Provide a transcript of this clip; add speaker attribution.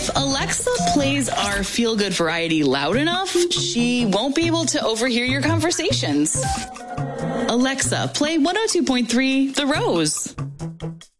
Speaker 1: If Alexa plays our feel-good variety loud enough, she won't be able to overhear your conversations. Alexa, play 102.3 The Rose.